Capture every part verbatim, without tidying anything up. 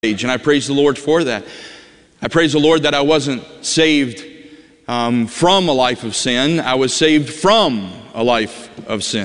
age, and I praise the Lord for that. I praise the Lord that I wasn't saved um, from a life of sin. I was saved from a life of sin.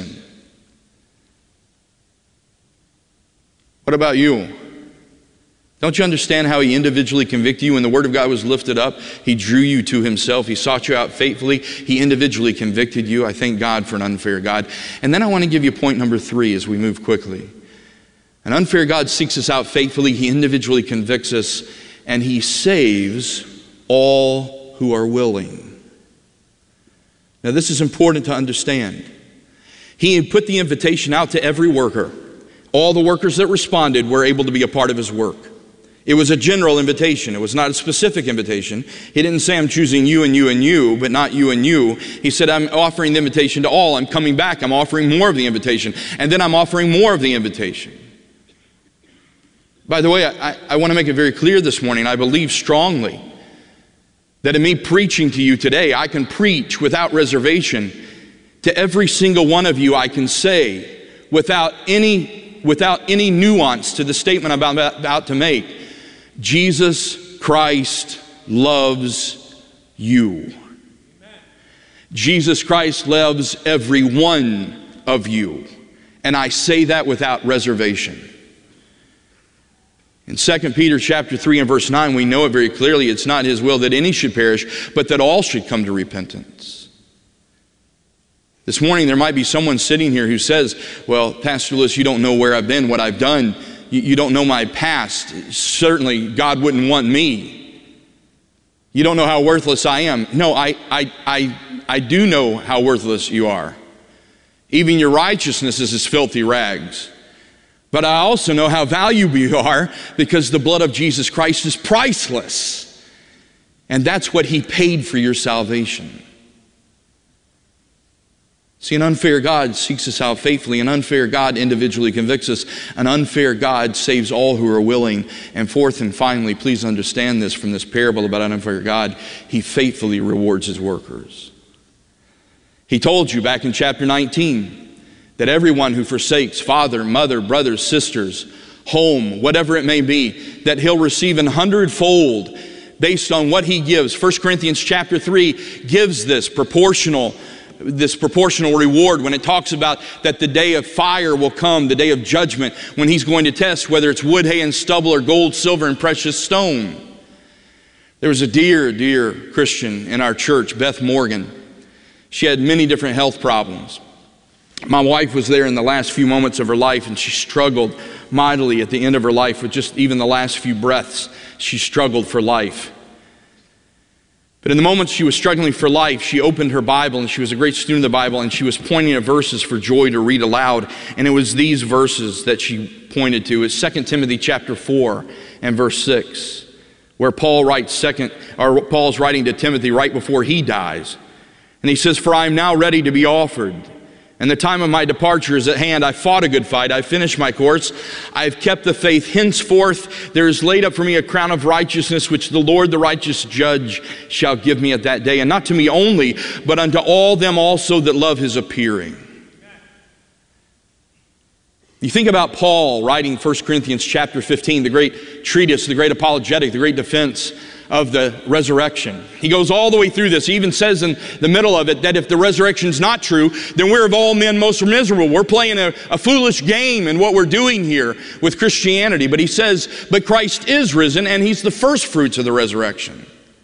What about you? Don't you understand how He individually convicted you? When the Word of God was lifted up, He drew you to Himself. He sought you out faithfully. He individually convicted you. I thank God for an unfair God. And then I want to give you point number three as we move quickly. An unfair God seeks us out faithfully. He individually convicts us, and He saves all who are willing. Now, this is important to understand. He put the invitation out to every worker. All the workers that responded were able to be a part of His work. It was a general invitation. It was not a specific invitation. He didn't say, I'm choosing you and you and you, but not you and you. He said, I'm offering the invitation to all. I'm coming back. I'm offering more of the invitation. And then I'm offering more of the invitation. By the way, I, I want to make it very clear this morning. I believe strongly that in me preaching to you today, I can preach without reservation to every single one of you. I can say without any, without any nuance to the statement I'm about, about to make, Jesus Christ loves you. Jesus Christ loves every one of you. And I say that without reservation. In Second Peter chapter three and verse nine, we know it very clearly. It's not His will that any should perish, but that all should come to repentance. This morning there might be someone sitting here who says, well, Pastor Lewis, you don't know where I've been, what I've done. You, you don't know my past. Certainly God wouldn't want me. You don't know how worthless I am. No, I, I, I, I do know how worthless you are. Even your righteousness is as filthy rags. But I also know how valuable you are because the blood of Jesus Christ is priceless. And that's what He paid for your salvation. See, an unfair God seeks us out faithfully. An unfair God individually convicts us. An unfair God saves all who are willing. And fourth and finally, please understand this from this parable about an unfair God, He faithfully rewards His workers. He told you back in chapter nineteen, that everyone who forsakes father, mother, brothers, sisters, home, whatever it may be, that he'll receive an hundredfold based on what he gives. First Corinthians chapter three gives this proportional, this proportional reward when it talks about that the day of fire will come, the day of judgment, when He's going to test whether it's wood, hay, and stubble or gold, silver, and precious stone. There was a dear, dear Christian in our church, Beth Morgan. She had many different health problems. My wife was there in the last few moments of her life, and she struggled mightily at the end of her life with just even the last few breaths. She struggled for life. But in the moments she was struggling for life, she opened her Bible, and she was a great student of the Bible, and she was pointing at verses for Joy to read aloud. And it was these verses that she pointed to. It's Second Timothy chapter four and verse six, where Paul writes second, or Paul's writing to Timothy right before he dies. And he says, "For I am now ready to be offered, and the time of my departure is at hand. I fought a good fight. I finished my course. I have kept the faith. Henceforth there is laid up for me a crown of righteousness, which the Lord, the righteous judge, shall give me at that day. And not to me only, but unto all them also that love His appearing." You think about Paul writing First Corinthians chapter fifteen, the great treatise, the great apologetic, the great defense of the resurrection. He goes all the way through this. He even says in the middle of it that if the resurrection's not true, then we're of all men most miserable. We're playing a, a foolish game in what we're doing here with Christianity. But he says, but Christ is risen, and He's the first fruits of the resurrection.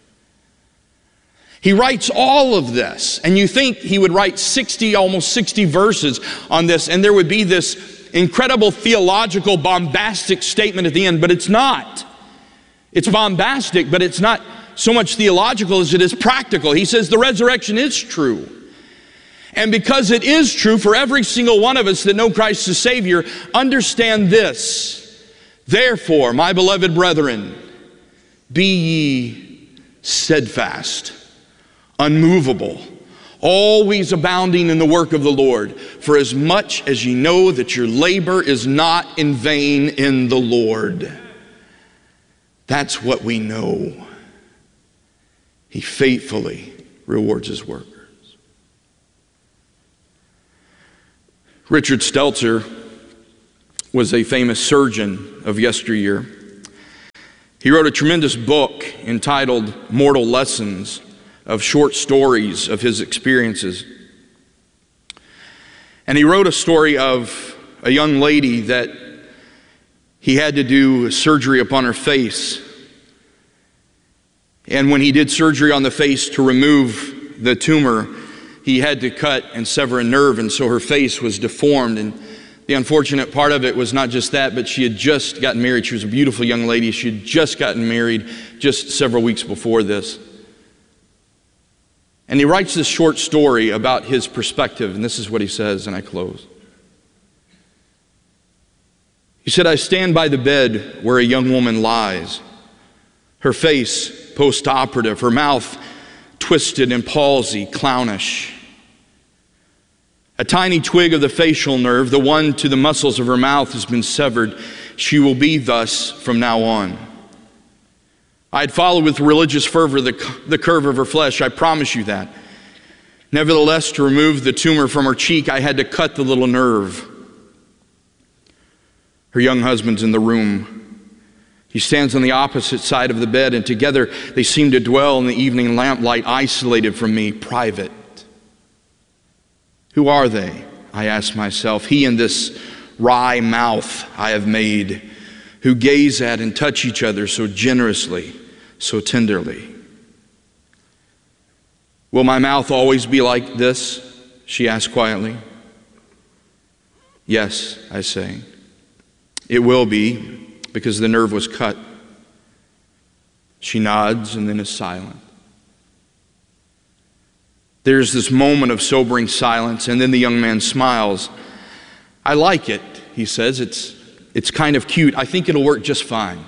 He writes all of this, and you think he would write sixty, almost sixty verses on this, and there would be this incredible theological bombastic statement at the end, but it's not. It's bombastic, but it's not so much theological as it is practical. He says the resurrection is true. And because it is true for every single one of us that know Christ as Savior, understand this. Therefore, my beloved brethren, be ye steadfast, unmovable, always abounding in the work of the Lord, for as much as ye know that your labor is not in vain in the Lord. That's what we know. He faithfully rewards His workers. Richard Stelzer was a famous surgeon of yesteryear. He wrote a tremendous book entitled Mortal Lessons, of short stories of his experiences. And he wrote a story of a young lady that he had to do surgery upon her face. And when he did surgery on the face to remove the tumor, he had to cut and sever a nerve, and so her face was deformed. And the unfortunate part of it was not just that, but she had just gotten married. She was a beautiful young lady. She had just gotten married just several weeks before this. And he writes this short story about his perspective, and this is what he says, and I close. He said, "I stand by the bed where a young woman lies, her face post-operative, her mouth twisted in palsy, clownish. A tiny twig of the facial nerve, the one to the muscles of her mouth, has been severed. She will be thus from now on. I had followed with religious fervor the, the curve of her flesh, I promise you that. Nevertheless, to remove the tumor from her cheek, I had to cut the little nerve. Her young husband's in the room. He stands on the opposite side of the bed, and together they seem to dwell in the evening lamplight, isolated from me, private. Who are they? I ask myself. He and this wry mouth I have made, who gaze at and touch each other so generously, so tenderly. Will my mouth always be like this? She asks quietly. Yes, I say. It will be, because the nerve was cut. She nods and then is silent. There's this moment of sobering silence, and then the young man smiles. I like it, he says. It's, it's kind of cute. I think it'll work just fine.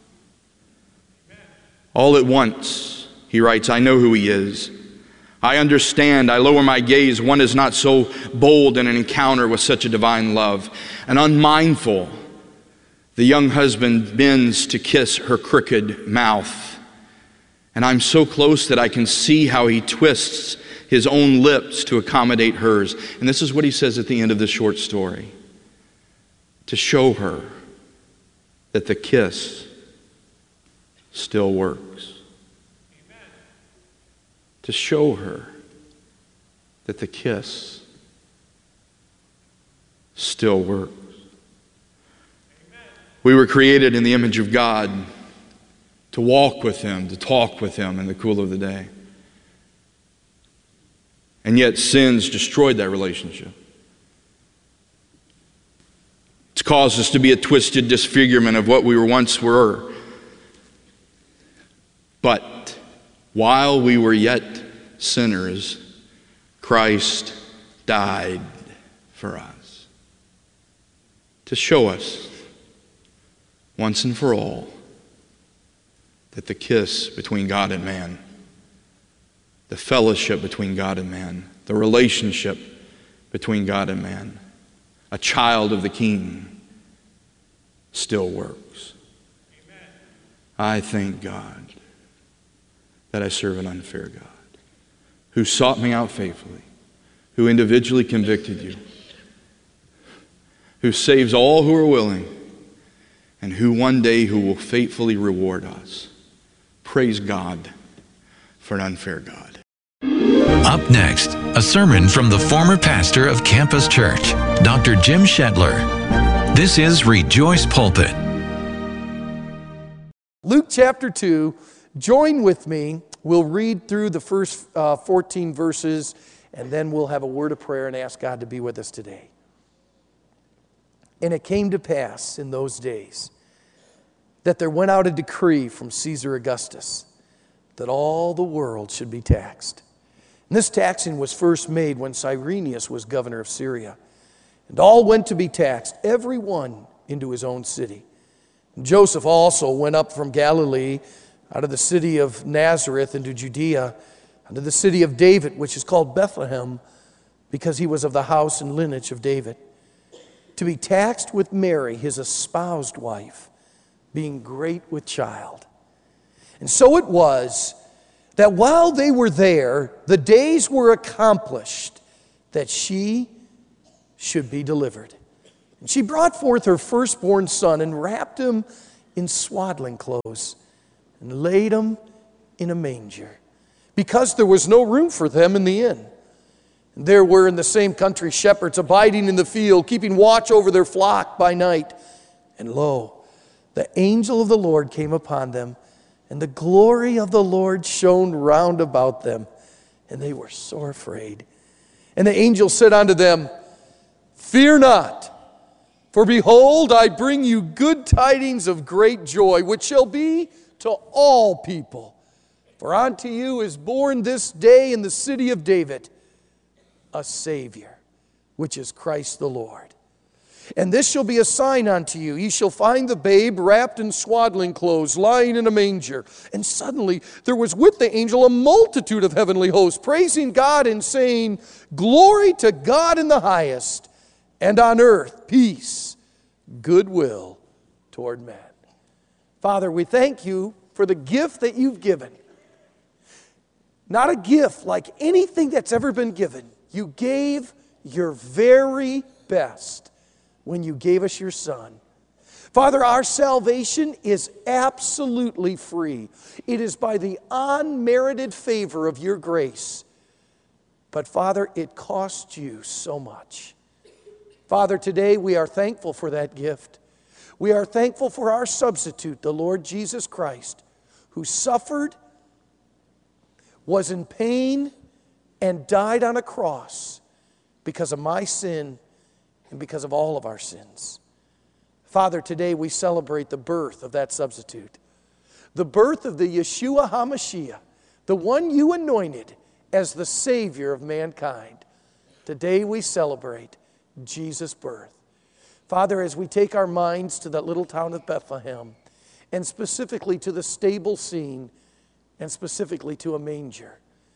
All at once, he writes, I know who he is. I understand. I lower my gaze. One is not so bold in an encounter with such a divine love. And unmindful, the young husband bends to kiss her crooked mouth. And I'm so close that I can see how he twists his own lips to accommodate hers. And this is what he says at the end of this short story. To show her that the kiss still works. Amen. To show her that the kiss still works. Amen. We were created in the image of God to walk with Him, to talk with Him in the cool of the day. And yet sin's destroyed that relationship. It's caused us to be a twisted disfigurement of what we were once were. But while we were yet sinners, Christ died for us to show us once and for all that the kiss between God and man, the fellowship between God and man, the relationship between God and man, a child of the King, still works. Amen. I thank God that I serve an unfair God who sought me out faithfully, who individually convicted you, who saves all who are willing, and who one day who will faithfully reward us. Praise God for an unfair God. Up next, a sermon from the former pastor of Campus Church, Doctor Jim Shedler. This is Rejoice Pulpit. Luke chapter two, join with me. We'll read through the first uh, fourteen verses, and then we'll have a word of prayer and ask God to be with us today. And it came to pass in those days that there went out a decree from Caesar Augustus that all the world should be taxed. And this taxing was first made when Cyrenius was governor of Syria. And all went to be taxed, every one into his own city. And Joseph also went up from Galilee, out of the city of Nazareth into Judea, unto the city of David, which is called Bethlehem, because he was of the house and lineage of David, to be taxed with Mary, his espoused wife, being great with child. And so it was that while they were there, the days were accomplished that she should be delivered. And she brought forth her firstborn son and wrapped him in swaddling clothes and laid him in a manger, because there was no room for them in the inn. And there were in the same country shepherds abiding in the field, keeping watch over their flock by night. And lo, the angel of the Lord came upon them, and the glory of the Lord shone round about them, and they were sore afraid. And the angel said unto them, Fear not, for behold, I bring you good tidings of great joy, which shall be to all people. For unto you is born this day in the city of David a Savior, which is Christ the Lord. And this shall be a sign unto you. Ye shall find the babe wrapped in swaddling clothes, lying in a manger. And suddenly there was with the angel a multitude of heavenly hosts, praising God and saying, Glory to God in the highest, and on earth peace, goodwill toward men. Father, we thank you for the gift that you've given. Not a gift like anything that's ever been given. You gave your very best when you gave us your Son. Father, our salvation is absolutely free. It is by the unmerited favor of your grace. But Father, it cost you so much. Father, today we are thankful for that gift. We are thankful for our substitute, the Lord Jesus Christ, who suffered, was in pain, and died on a cross because of my sin and because of all of our sins. Father, today we celebrate the birth of that substitute, the birth of the Yeshua HaMashiach, the one you anointed as the Savior of mankind. Today we celebrate Jesus' birth. Father, as we take our minds to that little town of Bethlehem, and specifically to the stable scene, and specifically to a manger,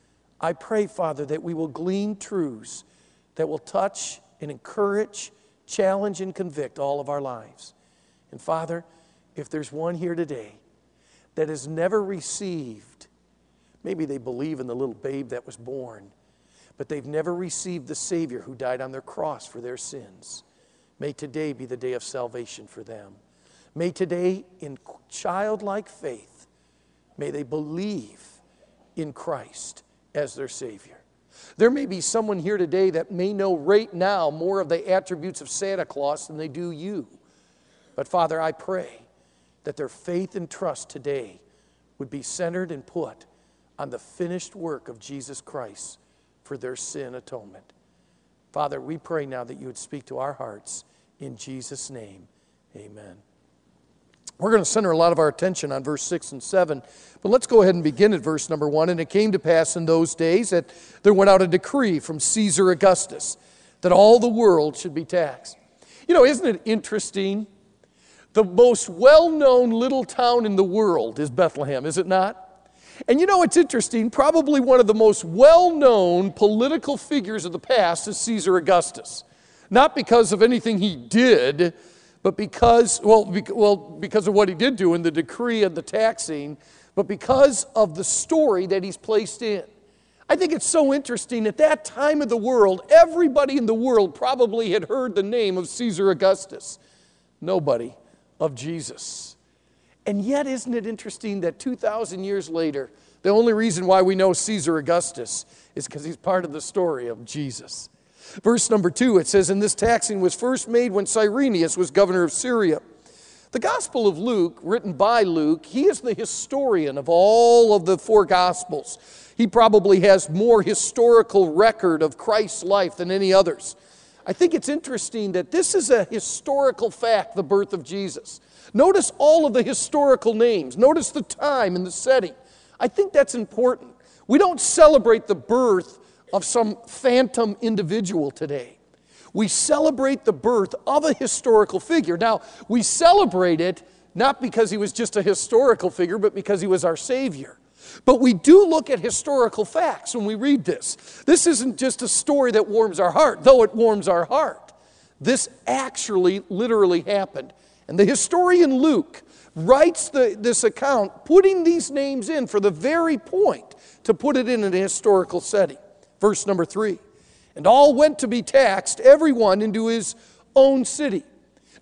I pray, Father, that we will glean truths that will touch and encourage, challenge, and convict all of our lives. And Father, if there's one here today that has never received, maybe they believe in the little babe that was born, but they've never received the Savior who died on their cross for their sins, may today be the day of salvation for them. May today, in childlike faith, may they believe in Christ as their Savior. There may be someone here today that may know right now more of the attributes of Santa Claus than they do you. But Father, I pray that their faith and trust today would be centered and put on the finished work of Jesus Christ for their sin atonement. Father, we pray now that you would speak to our hearts. In Jesus' name, amen. We're going to center a lot of our attention on verse six and seven, but let's go ahead and begin at verse number one. And it came to pass in those days that there went out a decree from Caesar Augustus that all the world should be taxed. You know, isn't it interesting? The most well-known little town in the world is Bethlehem, is it not? And you know, it's interesting, probably one of the most well-known political figures of the past is Caesar Augustus. Not because of anything he did, but because, well, well, because of what he did do in the decree and the taxing, but because of the story that he's placed in. I think it's so interesting. At that time of the world, everybody in the world probably had heard the name of Caesar Augustus. Nobody of Jesus. And yet, isn't it interesting that two thousand years later, the only reason why we know Caesar Augustus is because he's part of the story of Jesus. Verse number two, it says, and this taxing was first made when Cyrenius was governor of Syria. The Gospel of Luke, written by Luke, he is the historian of all of the four Gospels. He probably has more historical record of Christ's life than any others. I think it's interesting that this is a historical fact, the birth of Jesus. Notice all of the historical names. Notice the time and the setting. I think that's important. We don't celebrate the birth of some phantom individual today. We celebrate the birth of a historical figure. Now, we celebrate it not because he was just a historical figure, but because he was our Savior. But we do look at historical facts when we read this. This isn't just a story that warms our heart, though it warms our heart. This actually literally happened. And the historian Luke writes the, this account, putting these names in for the very point to put it in an historical setting. Verse number three, and all went to be taxed, everyone into his own city.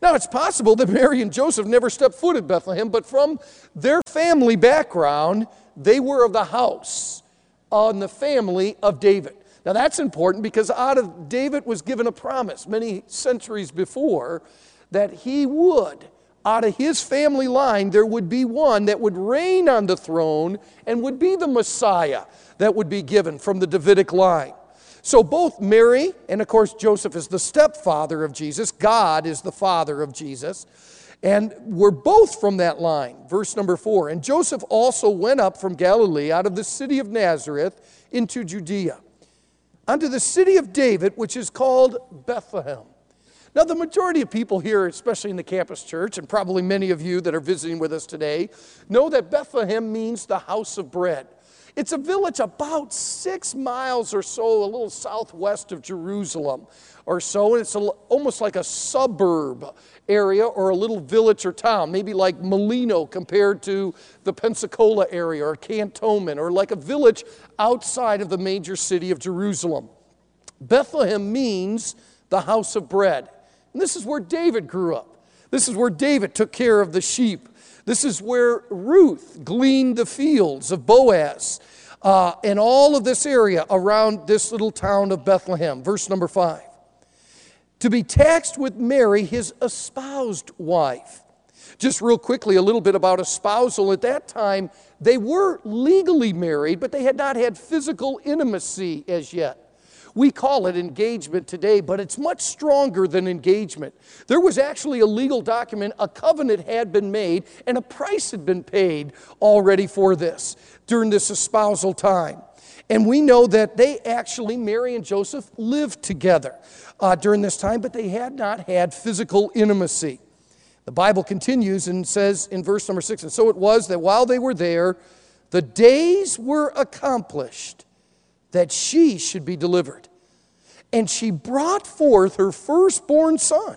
Now, it's possible that Mary and Joseph never stepped foot in Bethlehem, but from their family background, they were of the house on the family of David. Now, that's important because out of David was given a promise many centuries before that he would, out of his family line, there would be one that would reign on the throne and would be the Messiah that would be given from the Davidic line. So both Mary, and of course Joseph is the stepfather of Jesus, God is the father of Jesus, and we're both from that line. Verse number four, and Joseph also went up from Galilee out of the city of Nazareth into Judea, unto the city of David, which is called Bethlehem. Now, the majority of people here, especially in the campus church, and probably many of you that are visiting with us today, know that Bethlehem means the house of bread. It's a village about six miles or so, a little southwest of Jerusalem or so, and it's a, almost like a suburb area or a little village or town, maybe like Molino compared to the Pensacola area or Cantonment, or like a village outside of the major city of Jerusalem. Bethlehem means the house of bread. And this is where David grew up. This is where David took care of the sheep. This is where Ruth gleaned the fields of Boaz, uh, and all of this area around this little town of Bethlehem. Verse number five. To be taxed with Mary, his espoused wife. Just real quickly, a little bit about espousal. At that time, they were legally married, but they had not had physical intimacy as yet. We call it engagement today, but it's much stronger than engagement. There was actually a legal document, a covenant had been made, and a price had been paid already for this during this espousal time. And we know that they actually, Mary and Joseph, lived together uh, during this time, but they had not had physical intimacy. The Bible continues and says in verse number six, and so it was that while they were there, the days were accomplished that she should be delivered. And she brought forth her firstborn son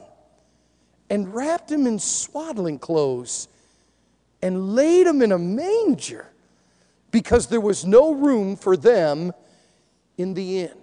and wrapped him in swaddling clothes and laid him in a manger because there was no room for them in the inn.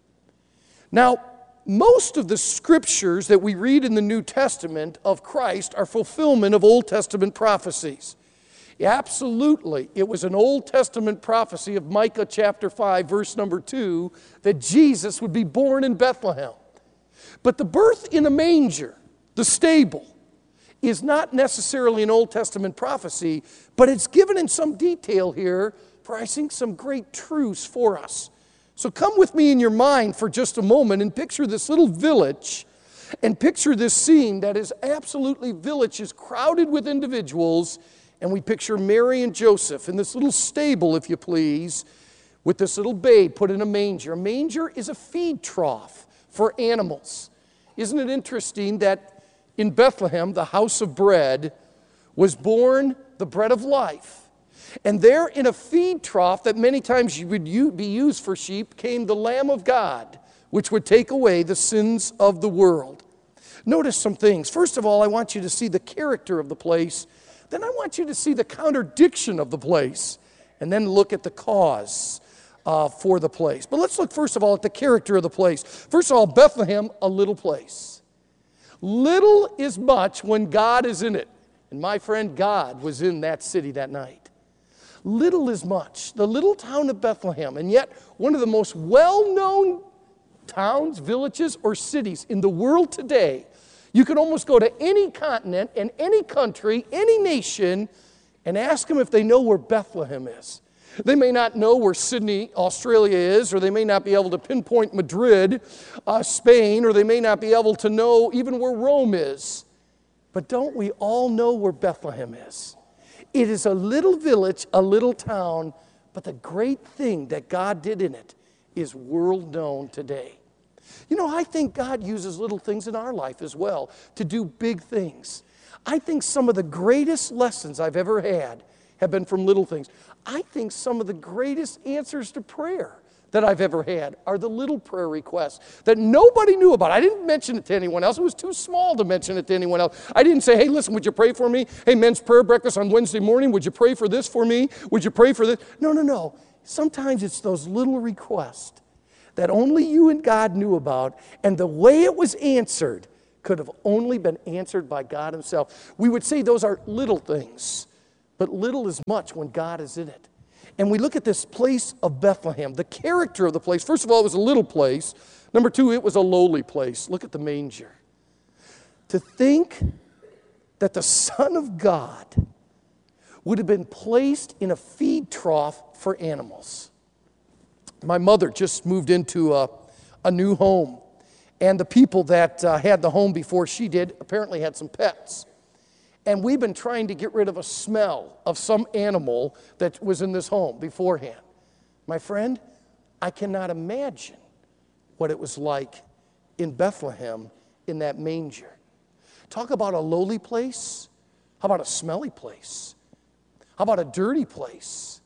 Now, most of the scriptures that we read in the New Testament of Christ are fulfillment of Old Testament prophecies. Absolutely, it was an Old Testament prophecy of Micah chapter five, verse number two, that Jesus would be born in Bethlehem. But the birth in a manger, the stable, is not necessarily an Old Testament prophecy, but it's given in some detail here for, I think, some great truths for us. So come with me in your mind for just a moment and picture this little village, and picture this scene that is absolutely village is crowded with individuals. And we picture Mary and Joseph in this little stable, if you please, with this little babe put in a manger. A manger is a feed trough for animals. Isn't it interesting that in Bethlehem, the house of bread, was born the bread of life? And there in a feed trough that many times would be used for sheep came the Lamb of God, which would take away the sins of the world. Notice some things. First of all, I want you to see the character of the place. Then I want you to see the contradiction of the place, and then look at the cause uh, for the place. But let's look first of all at the character of the place. First of all, Bethlehem, a little place. Little is much when God is in it. And my friend, God was in that city that night. Little is much. The little town of Bethlehem, and yet one of the most well-known towns, villages, or cities in the world today. You can almost go to any continent and any country, any nation, and ask them if they know where Bethlehem is. They may not know where Sydney, Australia is, or they may not be able to pinpoint Madrid, uh, Spain, or they may not be able to know even where Rome is. But don't we all know where Bethlehem is? It is a little village, a little town, but the great thing that God did in it is world known today. You know, I think God uses little things in our life as well to do big things. I think some of the greatest lessons I've ever had have been from little things. I think some of the greatest answers to prayer that I've ever had are the little prayer requests that nobody knew about. I didn't mention it to anyone else. It was too small to mention it to anyone else. I didn't say, hey, listen, would you pray for me? Hey, men's prayer breakfast on Wednesday morning, would you pray for this for me? Would you pray for this? No, no, no. Sometimes it's those little requests that only you and God knew about, and the way it was answered could have only been answered by God himself. We would say those are little things, but little is much when God is in it. And we look at this place of Bethlehem, the character of the place. First of all, it was a little place. Number two, it was a lowly place. Look at the manger. To think that the Son of God would have been placed in a feed trough for animals. My mother just moved into a, a new home, and the people that uh, had the home before she did apparently had some pets. And we've been trying to get rid of a smell of some animal that was in this home beforehand. My friend, I cannot imagine what it was like in Bethlehem in that manger. Talk about a lowly place. How about a smelly place? How about a dirty place?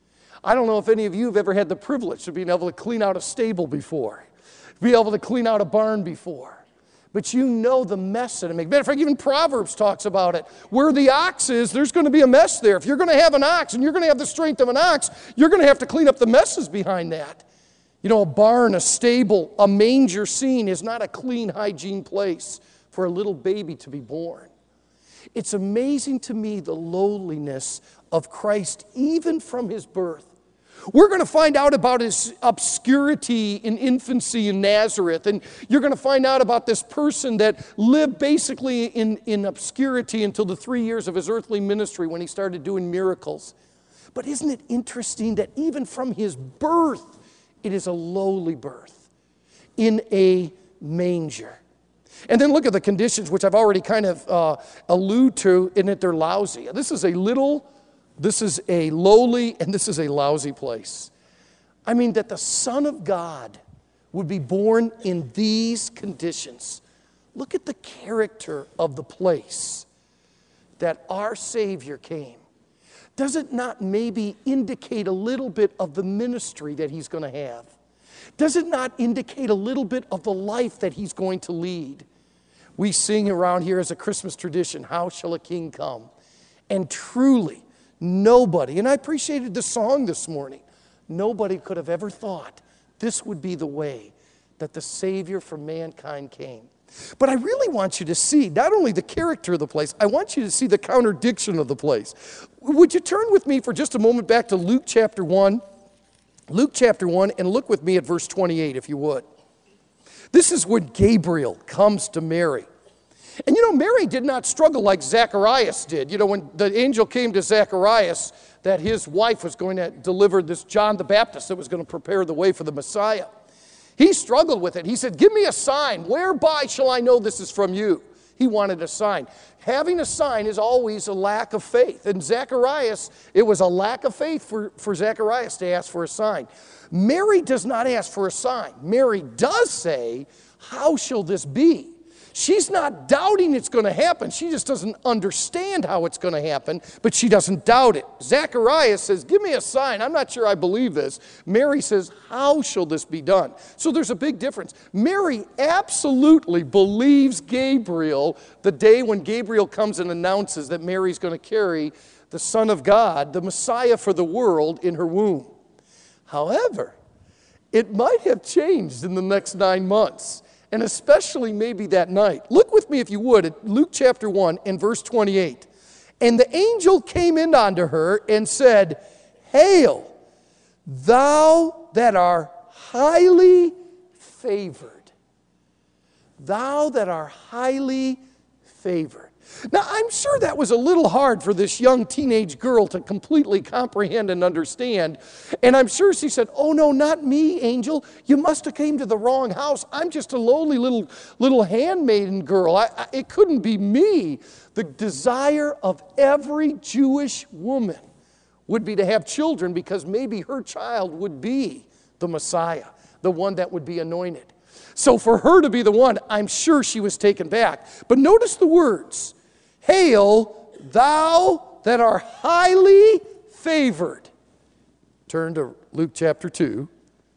I don't know if any of you have ever had the privilege of being able to clean out a stable before, be able to clean out a barn before. But you know the mess that it makes. Matter of fact, even Proverbs talks about it. Where the ox is, there's going to be a mess there. If you're going to have an ox and you're going to have the strength of an ox, you're going to have to clean up the messes behind that. You know, a barn, a stable, a manger scene is not a clean, hygiene place for a little baby to be born. It's amazing to me the lowliness of Christ, even from his birth. We're going to find out about his obscurity in infancy in Nazareth, and you're going to find out about this person that lived basically in, in obscurity until the three years of his earthly ministry when he started doing miracles. But isn't it interesting that even from his birth, it is a lowly birth in a manger? And then look at the conditions, which I've already kind of uh, alluded to, in that they're lousy. This is a little... This is a lowly and this is a lousy place. I mean, that the Son of God would be born in these conditions. Look at the character of the place that our Savior came. Does it not maybe indicate a little bit of the ministry that he's going to have? Does it not indicate a little bit of the life that he's going to lead? We sing around here as a Christmas tradition, "How shall a king come?" And truly, nobody, and I appreciated the song this morning, nobody could have ever thought this would be the way that the Savior for mankind came. But I really want you to see not only the character of the place, I want you to see the contradiction of the place. Would you turn with me for just a moment back to Luke chapter one? Luke chapter one, and look with me at verse twenty-eight, if you would. This is when Gabriel comes to Mary. And you know, Mary did not struggle like Zacharias did. You know, when the angel came to Zacharias that his wife was going to deliver this John the Baptist that was going to prepare the way for the Messiah, he struggled with it. He said, "Give me a sign. Whereby shall I know this is from you?" He wanted a sign. Having a sign is always a lack of faith. And Zacharias, it was a lack of faith for, for Zacharias to ask for a sign. Mary does not ask for a sign. Mary does say, "How shall this be?" She's not doubting it's going to happen. She just doesn't understand how it's going to happen, but she doesn't doubt it. Zacharias says, "Give me a sign. I'm not sure I believe this." Mary says, "How shall this be done?" So there's a big difference. Mary absolutely believes Gabriel the day when Gabriel comes and announces that Mary's going to carry the Son of God, the Messiah for the world, in her womb. However, it might have changed in the next nine months. And especially maybe that night. Look with me, if you would, at Luke chapter one and verse twenty-eight. "And the angel came in unto her and said, Hail, thou that art highly favored. Thou that art highly favored." Now, I'm sure that was a little hard for this young teenage girl to completely comprehend and understand. And I'm sure she said, "Oh, no, not me, angel. You must have came to the wrong house. I'm just a lowly little, little handmaiden girl. I, I, it couldn't be me." The desire of every Jewish woman would be to have children because maybe her child would be the Messiah, the one that would be anointed. So for her to be the one, I'm sure she was taken back. But notice the words. "Hail, thou that art highly favored." Turn to Luke chapter two,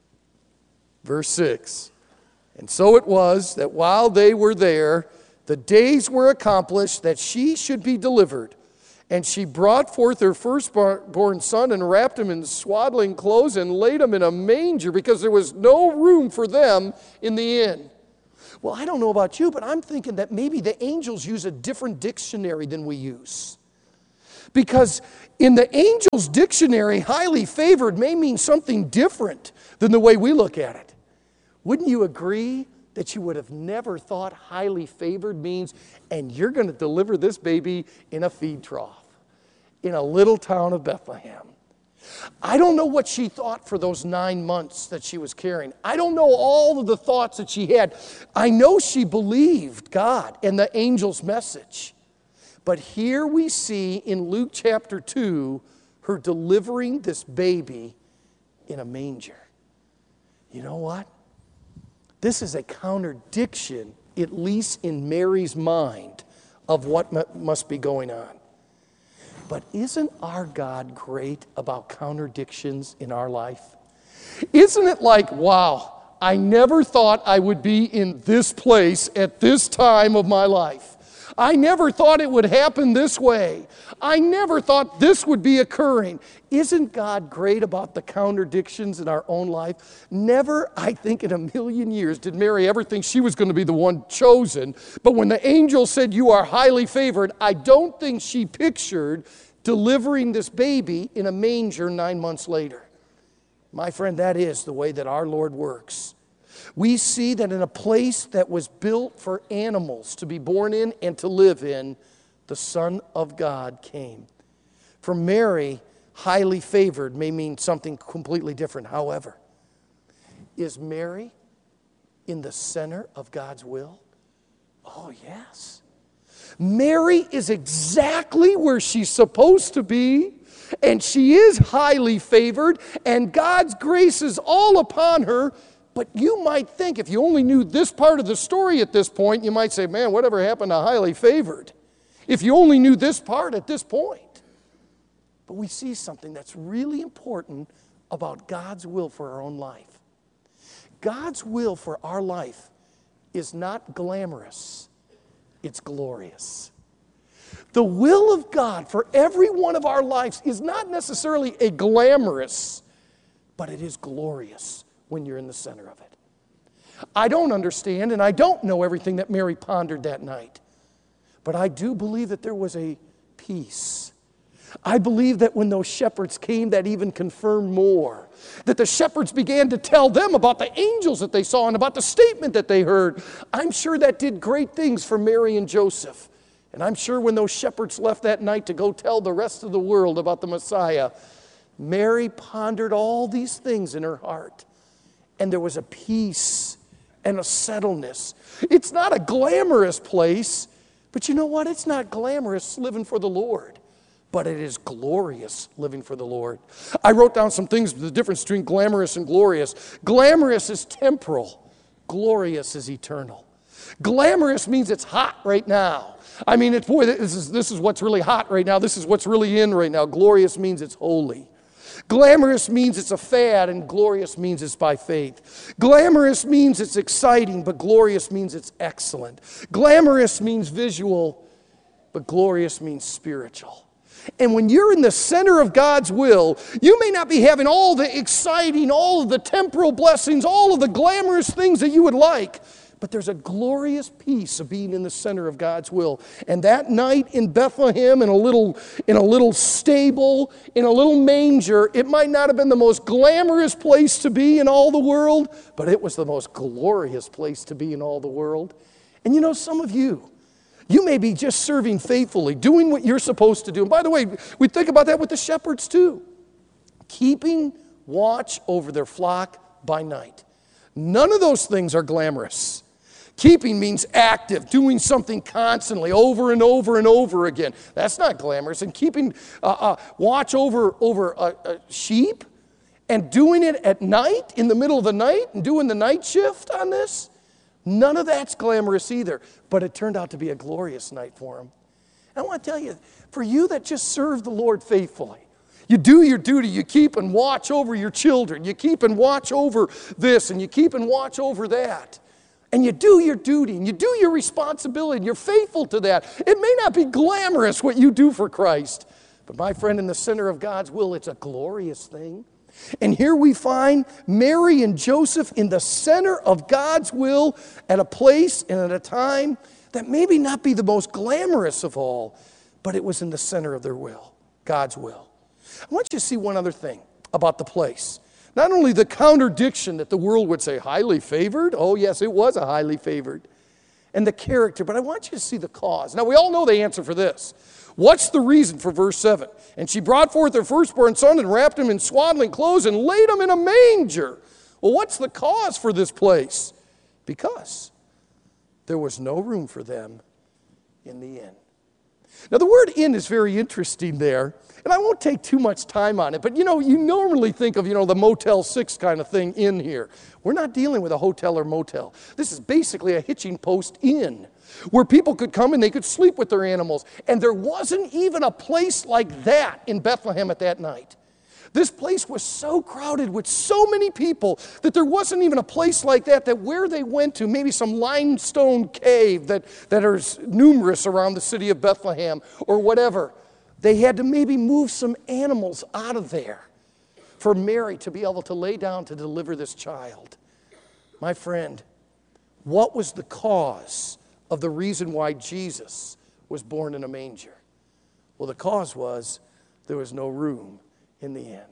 verse six. "And so it was that while they were there, the days were accomplished that she should be delivered. And she brought forth her firstborn son and wrapped him in swaddling clothes and laid him in a manger because there was no room for them in the inn." Well, I don't know about you, but I'm thinking that maybe the angels use a different dictionary than we use. Because in the angels' dictionary, highly favored may mean something different than the way we look at it. Wouldn't you agree that you would have never thought highly favored means, and you're going to deliver this baby in a feed trough in a little town of Bethlehem? I don't know what she thought for those nine months that she was carrying. I don't know all of the thoughts that she had. I know she believed God and the angel's message. But here we see in Luke chapter two, her delivering this baby in a manger. You know what? This is a contradiction, at least in Mary's mind, of what m- must be going on. But isn't our God great about contradictions in our life? Isn't it like, wow, I never thought I would be in this place at this time of my life. I never thought it would happen this way. I never thought this would be occurring. Isn't God great about the contradictions in our own life? Never, I think, in a million years did Mary ever think she was going to be the one chosen. But when the angel said, you are highly favored, I don't think she pictured delivering this baby in a manger nine months later. My friend, that is the way that our Lord works. We see that in a place that was built for animals to be born in and to live in, the Son of God came. For Mary, highly favored may mean something completely different. However, is Mary in the center of God's will? Oh, yes. Mary is exactly where she's supposed to be, and she is highly favored, and God's grace is all upon her. But you might think, if you only knew this part of the story at this point, you might say, man, whatever happened to highly favored? If you only knew this part at this point. But we see something that's really important about God's will for our own life. God's will for our life is not glamorous, it's glorious. The will of God for every one of our lives is not necessarily a glamorous, but it is glorious when you're in the center of it. I don't understand and I don't know everything that Mary pondered that night, but I do believe that there was a peace. I believe that when those shepherds came, that even confirmed more. That the shepherds began to tell them about the angels that they saw and about the statement that they heard. I'm sure that did great things for Mary and Joseph. And I'm sure when those shepherds left that night to go tell the rest of the world about the Messiah, Mary pondered all these things in her heart. And there was a peace and a settledness. It's not a glamorous place, but you know what? It's not glamorous living for the Lord, but it is glorious living for the Lord. I wrote down some things, the difference between glamorous and glorious. Glamorous is temporal. Glorious is eternal. Glamorous means it's hot right now. I mean, it's, boy, this is, this is what's really hot right now. This is what's really in right now. Glorious means it's holy. Glamorous means it's a fad, and glorious means it's by faith. Glamorous means it's exciting, but glorious means it's excellent. Glamorous means visual, but glorious means spiritual. And when you're in the center of God's will, you may not be having all the exciting, all of the temporal blessings, all of the glamorous things that you would like, but there's a glorious piece of being in the center of God's will. And that night in Bethlehem, in a little, in a little stable, in a little manger, it might not have been the most glamorous place to be in all the world, but it was the most glorious place to be in all the world. And you know, some of you, you may be just serving faithfully, doing what you're supposed to do. And by the way, we think about that with the shepherds too. Keeping watch over their flock by night. None of those things are glamorous. Keeping means active, doing something constantly, over and over and over again. That's not glamorous. And keeping uh, uh, watch over, over a, a sheep and doing it at night, in the middle of the night, and doing the night shift on this, none of that's glamorous either. But it turned out to be a glorious night for him. And I want to tell you, for you that just serve the Lord faithfully, you do your duty, you keep and watch over your children, you keep and watch over this, and you keep and watch over that. And you do your duty, and you do your responsibility, and you're faithful to that. It may not be glamorous what you do for Christ, but my friend, in the center of God's will, it's a glorious thing. And here we find Mary and Joseph in the center of God's will at a place and at a time that maybe not be the most glamorous of all, but it was in the center of their will, God's will. I want you to see one other thing about the place. Not only the contradiction that the world would say, highly favored. Oh, yes, it was a highly favored. And the character, but I want you to see the cause. Now, we all know the answer for this. What's the reason for verse seven? And she brought forth her firstborn son and wrapped him in swaddling clothes and laid him in a manger. Well, what's the cause for this place? Because there was no room for them in the inn. Now, the word inn is very interesting there, and I won't take too much time on it, but you know, you normally think of, you know, the Motel six kind of thing in here. We're not dealing with a hotel or motel. This is basically a hitching post inn where people could come and they could sleep with their animals. And there wasn't even a place like that in Bethlehem at that night. This place was so crowded with so many people that there wasn't even a place like that, that where they went to, maybe some limestone cave that, that are numerous around the city of Bethlehem or whatever, they had to maybe move some animals out of there for Mary to be able to lay down to deliver this child. My friend, what was the cause of the reason why Jesus was born in a manger? Well, the cause was there was no room in the inn.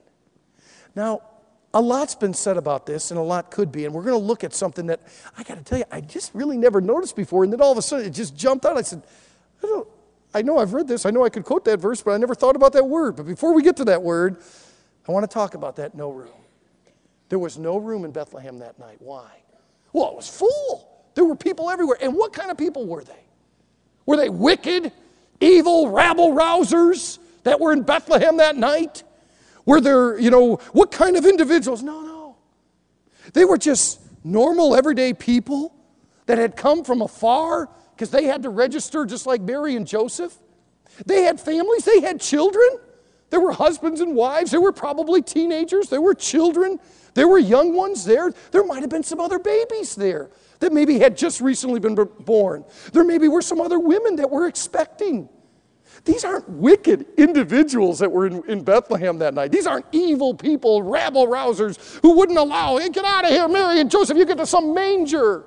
Now, a lot's been said about this, and a lot could be, and we're going to look at something that, I got to tell you, I just really never noticed before, and then all of a sudden it just jumped out. I said, I don't, I know I've read this, I know I could quote that verse, but I never thought about that word. But before we get to that word, I want to talk about that no room. There was no room in Bethlehem that night. Why? Well, it was full. There were people everywhere. And what kind of people were they? Were they wicked, evil, rabble-rousers that were in Bethlehem that night? Were there, you know, what kind of individuals? No, no. They were just normal, everyday people that had come from afar because they had to register just like Mary and Joseph. They had families. They had children. There were husbands and wives. There were probably teenagers. There were children. There were young ones there. There might have been some other babies there that maybe had just recently been born. There maybe were some other women that were expecting. These aren't wicked individuals that were in, in Bethlehem that night. These aren't evil people, rabble-rousers who wouldn't allow, hey, get out of here, Mary and Joseph, you get to some manger.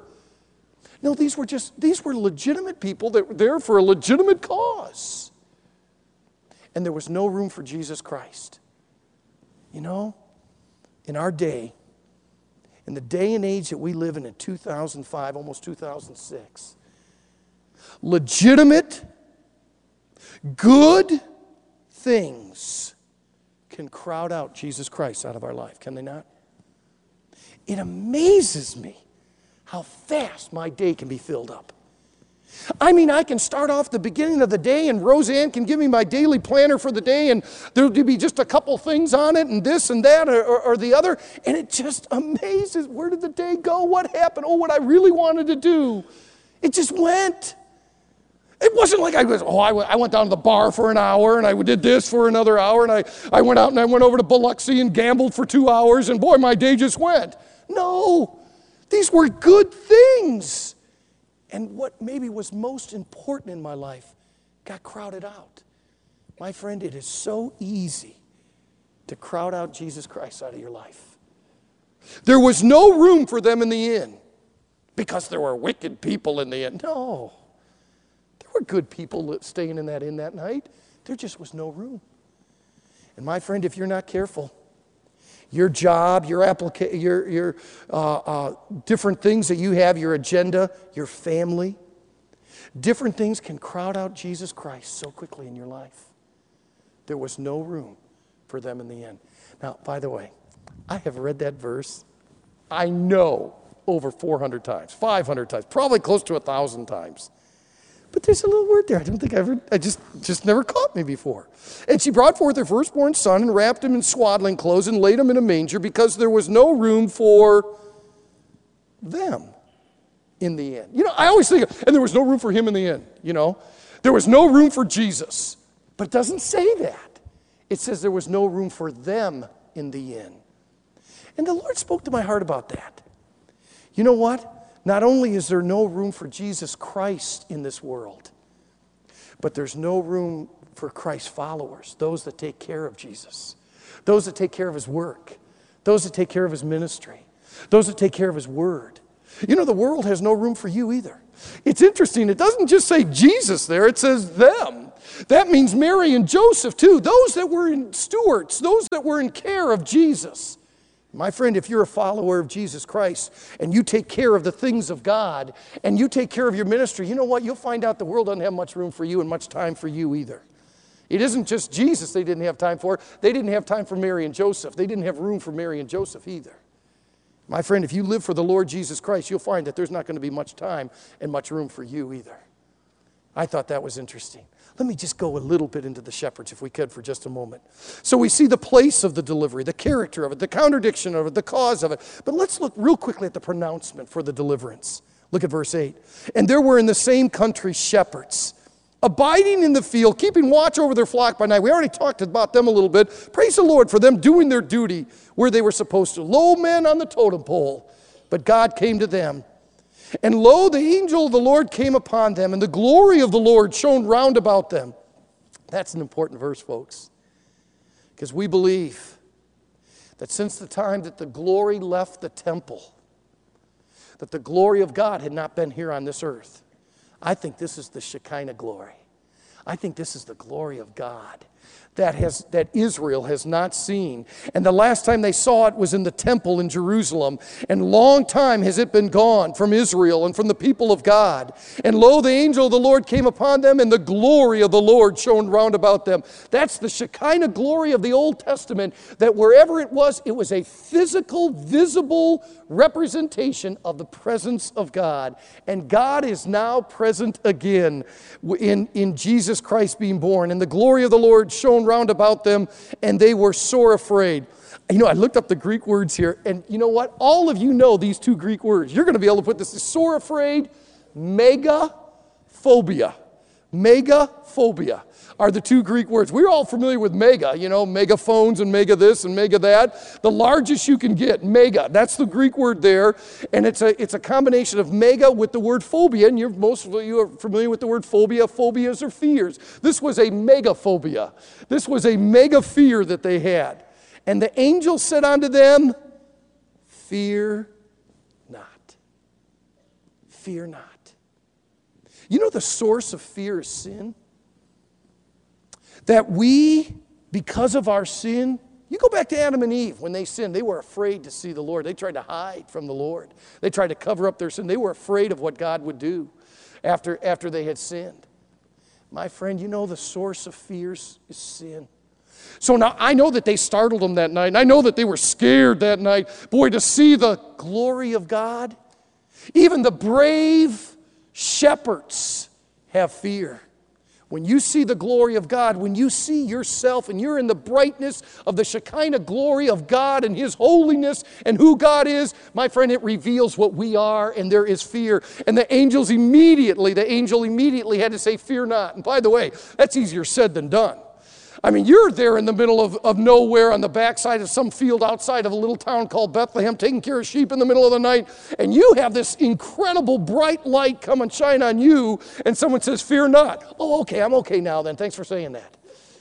No, these were just, these were legitimate people that were there for a legitimate cause. And there was no room for Jesus Christ. You know, in our day, in the day and age that we live in in two thousand five, almost two thousand six, legitimate, good things can crowd out Jesus Christ out of our life, can they not? It amazes me how fast my day can be filled up. I mean, I can start off the beginning of the day and Roseanne can give me my daily planner for the day and there'll be just a couple things on it and this and that or, or, or the other. And it just amazes, where did the day go? What happened? Oh, what I really wanted to do. It just went. It wasn't like I was, oh, I went, I went down to the bar for an hour and I did this for another hour and I, I went out and I went over to Biloxi and gambled for two hours and boy, my day just went. No, these were good things. And what maybe was most important in my life got crowded out. My friend, it is so easy to crowd out Jesus Christ out of your life. There was no room for them in the inn because there were wicked people in the inn. No. There were good people staying in that inn that night. There just was no room. And my friend, if you're not careful, your job, your applica- your, your uh, uh, different things that you have, your agenda, your family, different things can crowd out Jesus Christ so quickly in your life. There was no room for them in the inn. Now, by the way, I have read that verse, I know, over four hundred times, five hundred times, probably close to one thousand times. But there's a little word there I don't think I ever, I just, just never caught me before. And she brought forth her firstborn son and wrapped him in swaddling clothes and laid him in a manger because there was no room for them in the inn. You know, I always think, and there was no room for him in the inn, you know. There was no room for Jesus. But it doesn't say that. It says there was no room for them in the inn. And the Lord spoke to my heart about that. You know what? Not only is there no room for Jesus Christ in this world, but there's no room for Christ's followers, those that take care of Jesus. those that take care of his work, those that take care of his ministry, those that take care of his word. You know, the world has no room for you either. It's interesting. It doesn't just say Jesus there. It says them. That means Mary and Joseph too. Those that were in stewards, those that were in care of Jesus. My friend, if you're a follower of Jesus Christ and you take care of the things of God and you take care of your ministry, you know what? You'll find out the world doesn't have much room for you and much time for you either. It isn't just Jesus they didn't have time for. They didn't have time for Mary and Joseph. They didn't have room for Mary and Joseph either. My friend, if you live for the Lord Jesus Christ, you'll find that there's not going to be much time and much room for you either. I thought that was interesting. Let me just go a little bit into the shepherds, if we could, for just a moment. So we see the place of the delivery, the character of it, the contradiction of it, the cause of it. But let's look real quickly at the pronouncement for the deliverance. Look at verse eight. And there were in the same country shepherds, abiding in the field, keeping watch over their flock by night. We already talked about them a little bit. Praise the Lord for them doing their duty where they were supposed to. Low men on the totem pole, but God came to them. And lo, the angel of the Lord came upon them, and the glory of the Lord shone round about them. That's an important verse, folks, because we believe that since the time that the glory left the temple, that the glory of God had not been here on this earth. I think this is the Shekinah glory. I think this is the glory of God that has that Israel has not seen. And the last time they saw it was in the temple in Jerusalem. And long time has it been gone from Israel and from the people of God. And lo, the angel of the Lord came upon them, and the glory of the Lord shone round about them. That's the Shekinah glory of the Old Testament, that wherever it was, it was a physical, visible representation of the presence of God. And God is now present again in, in Jesus Christ being born. And the glory of the Lord shone round about them, and they were sore afraid. You know, I looked up the Greek words here, and you know what? All of you know these two Greek words. You're going to be able to put this as sore afraid, megaphobia. Megaphobia are the two Greek words. We're all familiar with mega, you know, megaphones and mega this and mega that. The largest you can get, mega. That's the Greek word there. And it's a it's a combination of mega with the word phobia. And you're most of you are familiar with the word phobia. Phobias are fears. This was a megaphobia. This was a mega fear that they had. And the angel said unto them, fear not. Fear not. You know the source of fear is sin? That we, because of our sin, you go back to Adam and Eve. When they sinned, they were afraid to see the Lord. They tried to hide from the Lord. They tried to cover up their sin. They were afraid of what God would do after, after they had sinned. My friend, you know the source of fears is sin. So now I know that they startled them that night, and I know that they were scared that night. Boy, to see the glory of God, even the brave shepherds have fear. When you see the glory of God, when you see yourself and you're in the brightness of the Shekinah glory of God and His holiness and who God is, my friend, it reveals what we are, and there is fear. And the angels immediately, the angel immediately had to say, fear not. And by the way, that's easier said than done. I mean, you're there in the middle of, of nowhere on the backside of some field outside of a little town called Bethlehem, taking care of sheep in the middle of the night, and you have this incredible bright light come and shine on you, and someone says, fear not. Oh, okay, I'm okay now then. Thanks for saying that.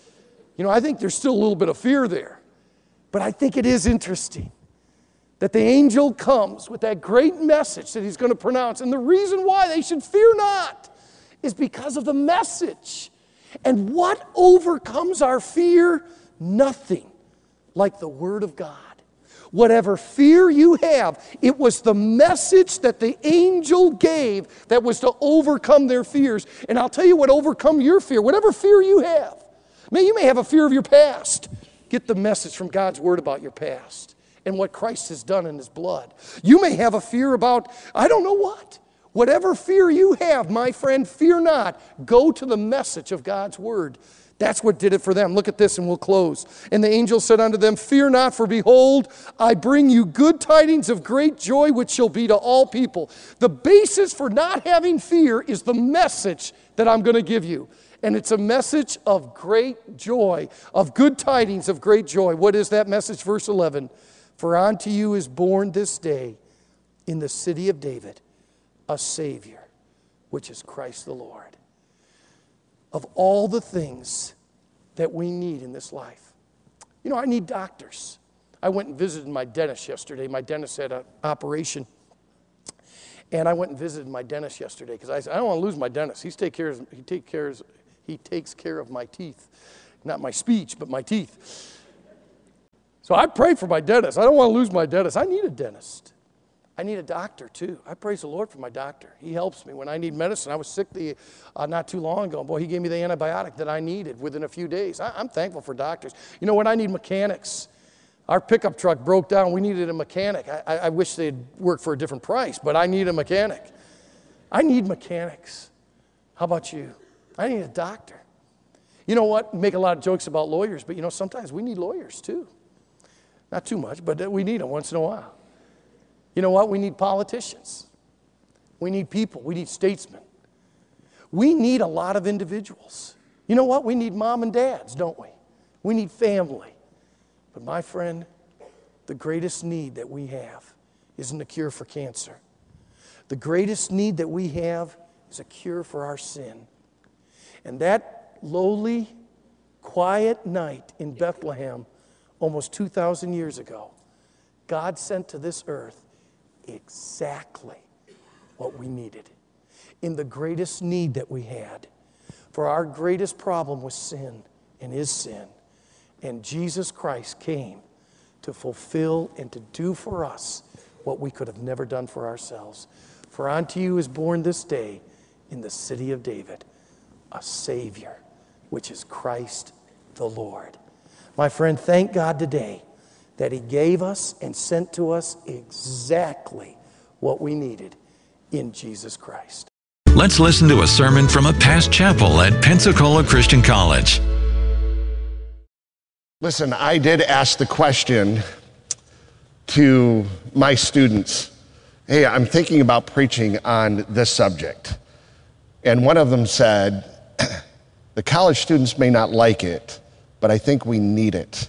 You know, I think there's still a little bit of fear there. But I think it is interesting that the angel comes with that great message that he's going to pronounce. And the reason why they should fear not is because of the message. And what overcomes our fear? Nothing like the Word of God. Whatever fear you have, it was the message that the angel gave that was to overcome their fears. And I'll tell you what overcome your fear, whatever fear you have. Man, you may have a fear of your past. Get the message from God's Word about your past and what Christ has done in His blood. You may have a fear about, I don't know what. Whatever fear you have, my friend, fear not. Go to the message of God's Word. That's what did it for them. Look at this and we'll close. And the angel said unto them, fear not, for behold, I bring you good tidings of great joy, which shall be to all people. The basis for not having fear is the message that I'm going to give you. And it's a message of great joy, of good tidings of great joy. What is that message? Verse eleven. For unto you is born this day in the city of David a Savior, which is Christ the Lord. Of all the things that we need in this life. You You know, I need doctors. I went and visited my dentist yesterday. My dentist had an operation. And I went and visited my dentist yesterday because I said, I don't want to lose my dentist. He's take care of, he, take cares, he takes care of my teeth. Not my speech, but my teeth. So I pray for my dentist. I don't want to lose my dentist. I need a dentist. I need a doctor too. I praise the Lord for my doctor. He helps me when I need medicine. I was sick the, uh, not too long ago. Boy, he gave me the antibiotic that I needed within a few days. I, I'm thankful for doctors. You know what? I need mechanics. Our pickup truck broke down. We needed a mechanic. I, I, I wish they'd work for a different price, but I need a mechanic. I need mechanics. How about you? I need a doctor. You know what? We make a lot of jokes about lawyers, but you know, sometimes we need lawyers too. Not too much, but we need them once in a while. You know what? We need politicians. We need people. We need statesmen. We need a lot of individuals. You know what? We need mom and dads, don't we? We need family. But my friend, the greatest need that we have isn't a cure for cancer. The greatest need that we have is a cure for our sin. And that lowly, quiet night in Bethlehem, almost two thousand years ago, God sent to this earth exactly what we needed. In the greatest need that we had. For our greatest problem was sin and is sin. And Jesus Christ came to fulfill and to do for us what we could have never done for ourselves. For unto you is born this day in the city of David a Savior, which is Christ the Lord. My friend, thank God today that He gave us and sent to us exactly what we needed in Jesus Christ. Let's listen to a sermon from a past chapel at Pensacola Christian College. Listen, I did ask the question to my students, hey, I'm thinking about preaching on this subject. And one of them said, the college students may not like it, but I think we need it.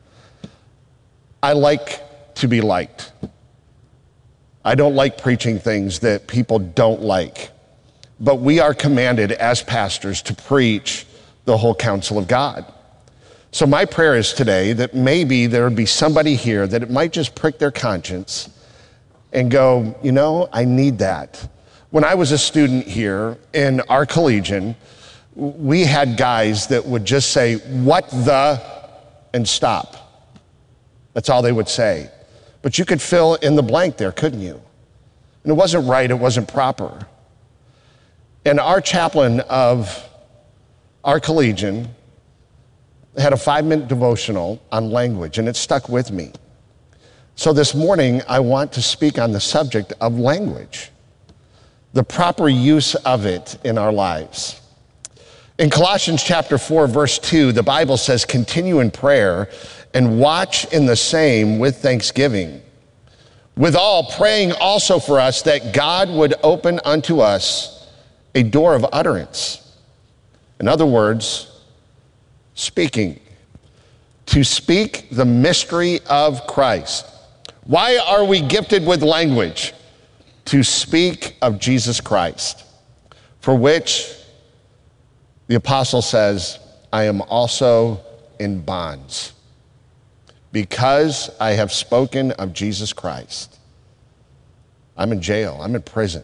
I like to be liked. I don't like preaching things that people don't like. But we are commanded as pastors to preach the whole counsel of God. So my prayer is today that maybe there would be somebody here that it might just prick their conscience and go, you know, I need that. When I was a student here in our collegian, we had guys that would just say, what the, and stop. That's all they would say. But you could fill in the blank there, couldn't you? And it wasn't right, it wasn't proper. And our chaplain of our collegian had a five-minute devotional on language, and it stuck with me. So this morning, I want to speak on the subject of language, the proper use of it in our lives. In Colossians chapter four, verse two, the Bible says, continue in prayer and watch in the same with thanksgiving. With all, praying also for us that God would open unto us a door of utterance. In other words, speaking. To speak the mystery of Christ. Why are we gifted with language? To speak of Jesus Christ, for which the apostle says, I am also in bonds, because I have spoken of Jesus Christ. I'm in jail, I'm in prison.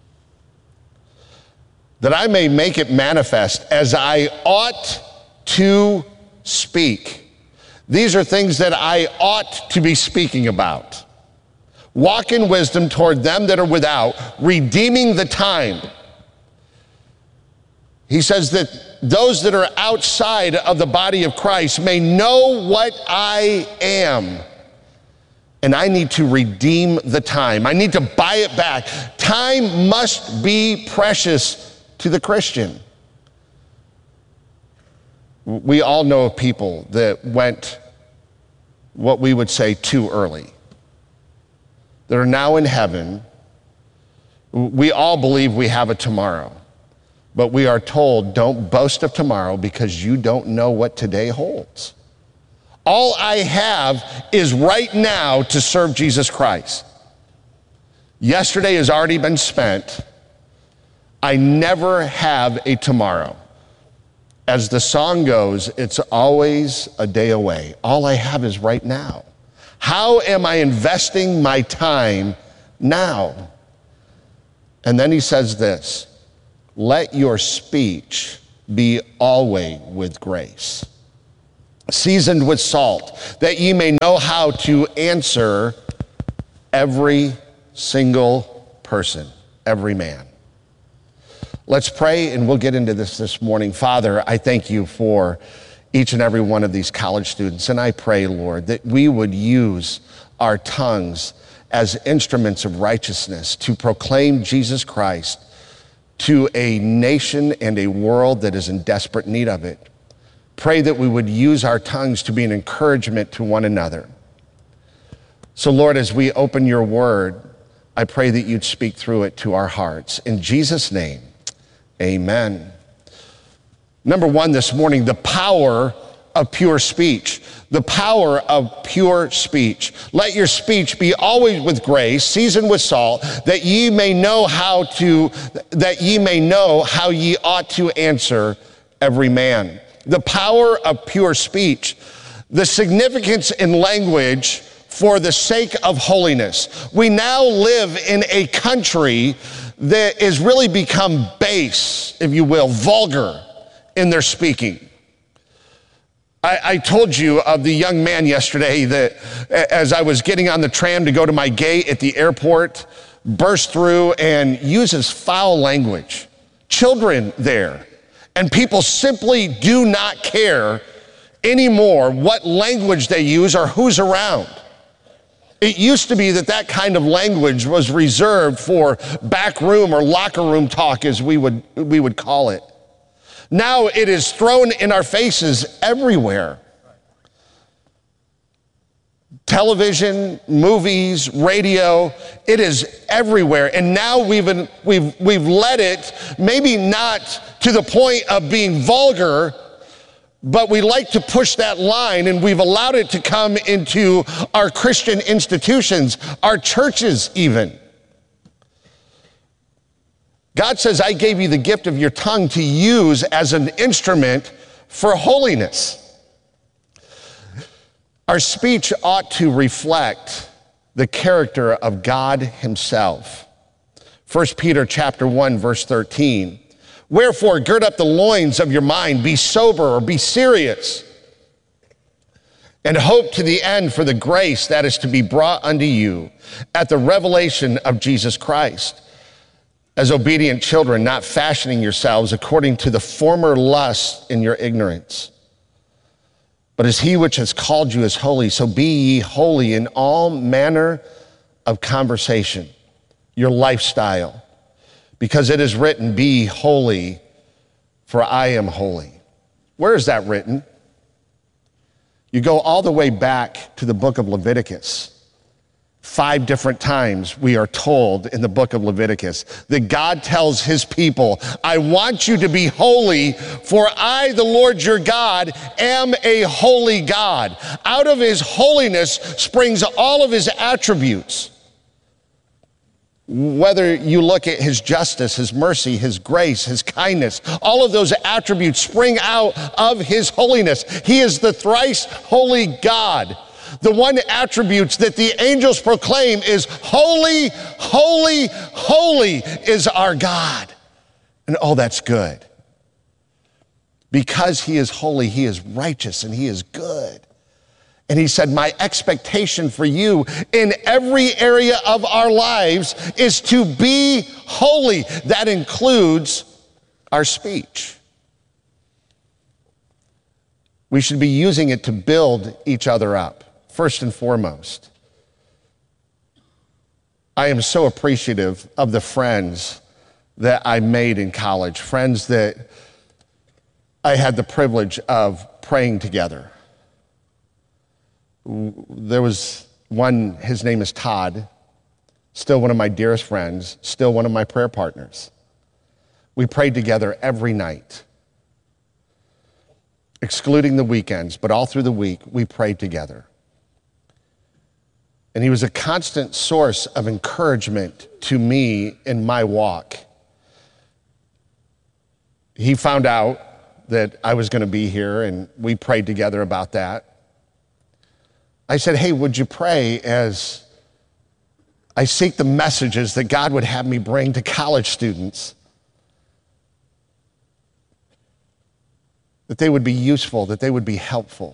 That I may make it manifest as I ought to speak. These are things that I ought to be speaking about. Walk in wisdom toward them that are without, redeeming the time. He says that those that are outside of the body of Christ may know what I am. And I need to redeem the time. I need to buy it back. Time must be precious to the Christian. We all know of people that went, what we would say, too early. That are now in heaven. We all believe we have a tomorrow. But we are told, don't boast of tomorrow because you don't know what today holds. All I have is right now to serve Jesus Christ. Yesterday has already been spent. I never have a tomorrow. As the song goes, it's always a day away. All I have is right now. How am I investing my time now? And then he says this, let your speech be always with grace, seasoned with salt, that ye may know how to answer every single person, every man. Let's pray and we'll get into this this morning. Father, I thank you for each and every one of these college students. And I pray, Lord, that we would use our tongues as instruments of righteousness to proclaim Jesus Christ to a nation and a world that is in desperate need of it. Pray that we would use our tongues to be an encouragement to one another. So, Lord, as we open your word, I pray that you'd speak through it to our hearts. In Jesus' name, amen. Number one this morning, the power of pure speech. The power of pure speech. Let your speech be always with grace, seasoned with salt, that ye may know how to, that ye may know how ye ought to answer every man. The power of pure speech. The significance in language for the sake of holiness. We now live in a country that has really become base, if you will, vulgar in their speaking. I, I told you of the young man yesterday that as I was getting on the tram to go to my gate at the airport, burst through and uses foul language. Children there. And people simply do not care anymore what language they use or who's around. It used to be that that kind of language was reserved for back room or locker room talk, as we would, we would call it. Now it is thrown in our faces everywhere. Television, movies, radio, it is everywhere. And now we've, been, we've, we've let it, maybe not to the point of being vulgar, but we like to push that line, and we've allowed it to come into our Christian institutions, our churches even. God says, I gave you the gift of your tongue to use as an instrument for holiness. Our speech ought to reflect the character of God himself. First Peter chapter one, verse thirteen. Wherefore, gird up the loins of your mind, be sober or be serious, and hope to the end for the grace that is to be brought unto you at the revelation of Jesus Christ. As obedient children, not fashioning yourselves according to the former lust in your ignorance. But as he which has called you is holy, so be ye holy in all manner of conversation, your lifestyle. Because it is written, be holy, for I am holy. Where is that written? You go all the way back to the book of Leviticus. Five different times we are told in the book of Leviticus that God tells his people, I want you to be holy, for I, the Lord your God, am a holy God. Out of his holiness springs all of his attributes. Whether you look at his justice, his mercy, his grace, his kindness, all of those attributes spring out of his holiness. He is the thrice holy God. The one attributes that the angels proclaim is holy, holy, holy is our God. And oh, that's good. Because he is holy, he is righteous, and he is good. And he said, my expectation for you in every area of our lives is to be holy. That includes our speech. We should be using it to build each other up, first and foremost. I am so appreciative of the friends that I made in college, friends that I had the privilege of praying together. There was one, his name is Todd, still one of my dearest friends, still one of my prayer partners. We prayed together every night, excluding the weekends, but all through the week, we prayed together. And he was a constant source of encouragement to me in my walk. He found out that I was going to be here, and we prayed together about that. I said, hey, would you pray as I seek the messages that God would have me bring to college students, that they would be useful, that they would be helpful.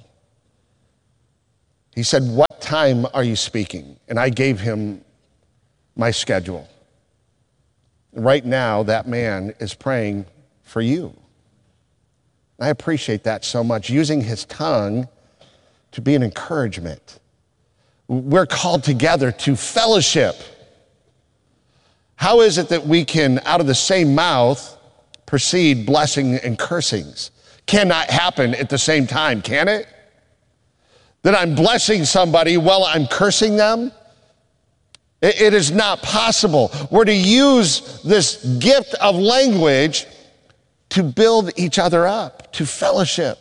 He said, what time are you speaking? And I gave him my schedule. Right now, that man is praying for you. I appreciate that so much, using his tongue to be an encouragement. We're called together to fellowship. How is it that we can, out of the same mouth, proceed blessing and cursings? Cannot happen at the same time, can it? That I'm blessing somebody while I'm cursing them? It, it is not possible. We're to use this gift of language to build each other up, to fellowship.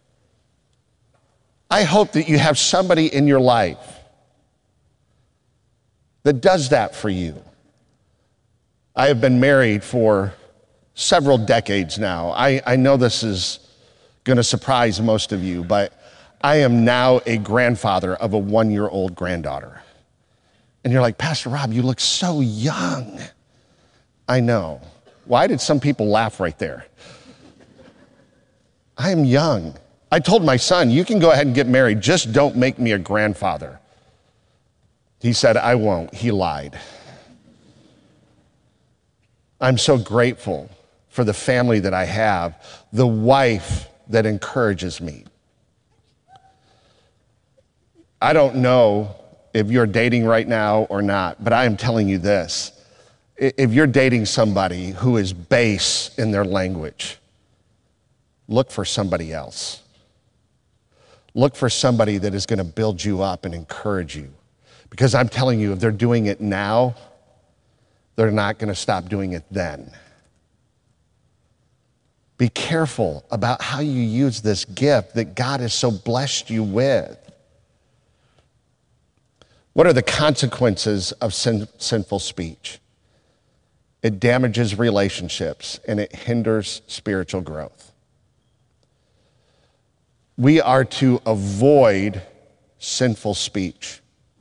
I hope that you have somebody in your life that does that for you. I have been married for several decades now. I, I know this is going to surprise most of you, but I am now a grandfather of a one-year-old granddaughter. And you're like, Pastor Rob, you look so young. I know. Why did some people laugh right there? I am young. I told my son, you can go ahead and get married, just don't make me a grandfather. He said, I won't. He lied. I'm so grateful for the family that I have, the wife that encourages me. I don't know if you're dating right now or not, but I am telling you this. If you're dating somebody who is base in their language, look for somebody else. Look for somebody that is going to build you up and encourage you. Because I'm telling you, if they're doing it now, they're not going to stop doing it then. Be careful about how you use this gift that God has so blessed you with. What are the consequences of sin, sinful speech? It damages relationships and it hinders spiritual growth. We are to avoid sinful speech.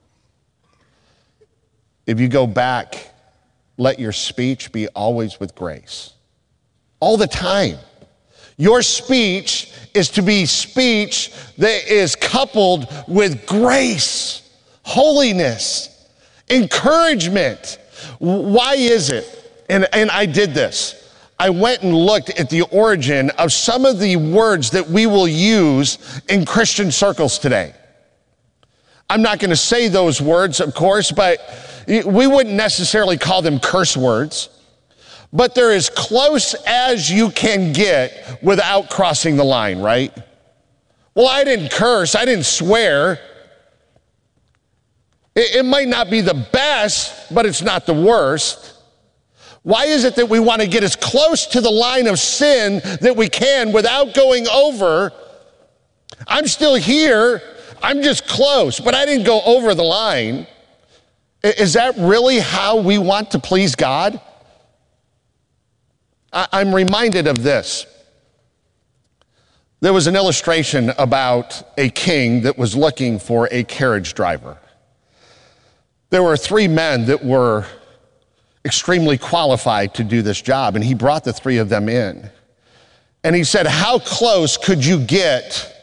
If you go back, let your speech be always with grace. All the time. Your speech is to be speech that is coupled with grace, holiness, encouragement. Why is it? And, and I did this. I went and looked at the origin of some of the words that we will use in Christian circles today. I'm not going to say those words, of course, but we wouldn't necessarily call them curse words. But they're as close as you can get without crossing the line, right? Well, I didn't curse, I didn't swear. It, it might not be the best, but it's not the worst. Why is it that we want to get as close to the line of sin that we can without going over? I'm still here, I'm just close, but I didn't go over the line. Is that really how we want to please God? I'm reminded of this. There was an illustration about a king that was looking for a carriage driver. There were three men that were extremely qualified to do this job, and he brought the three of them in. And he said, how close could you get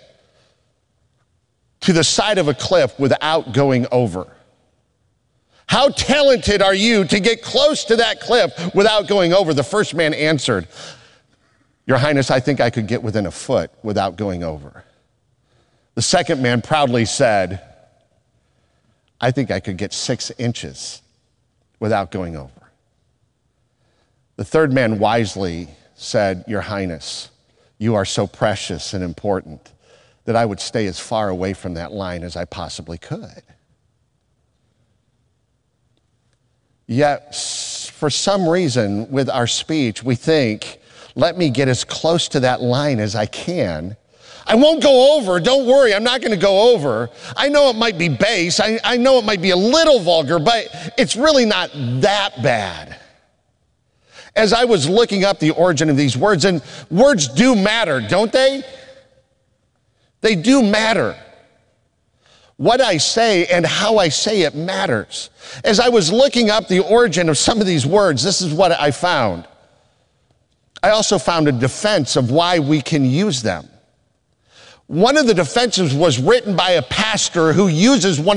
to the side of a cliff without going over? How talented are you to get close to that cliff without going over? The first man answered, Your Highness, I think I could get within a foot without going over. The second man proudly said, I think I could get six inches without going over. The third man wisely said, Your Highness, you are so precious and important that I would stay as far away from that line as I possibly could. Yet, for some reason, with our speech, we think, let me get as close to that line as I can. I won't go over, don't worry, I'm not gonna go over. I know it might be base, I, I know it might be a little vulgar, but it's really not that bad. as I was looking up the origin of these words, and words do matter, don't they? They do matter. What I say and how I say it matters. As I was looking up the origin of some of these words, this is what I found. I also found a defense of why we can use them. One of the defenses was written by a pastor who uses one